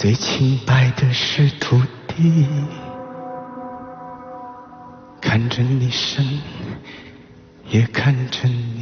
最清白的是土地，看着你生，也看着你